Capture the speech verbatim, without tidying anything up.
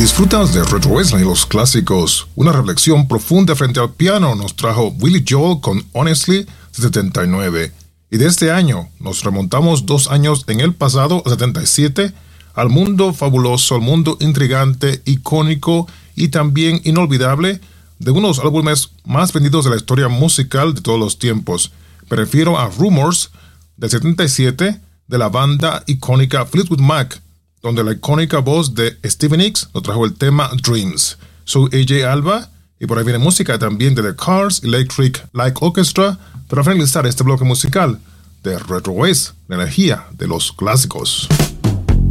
Disfrutas de Retro Wrestling y los clásicos. Una reflexión profunda frente al piano nos trajo Billy Joel con Honestly de setenta y nueve. Y de este año nos remontamos dos años en el pasado, setenta y siete, al mundo fabuloso, al mundo intrigante, icónico y también inolvidable de uno de los álbumes más vendidos de la historia musical de todos los tiempos. Me refiero a Rumors del setenta y siete de la banda icónica Fleetwood Mac, donde la icónica voz de Stevie Nicks nos trajo el tema Dreams. Soy A J Alba y por ahí viene música también de The Cars, Electric Light Orchestra para finalizar este bloque musical de Retro West, la energía de los clásicos.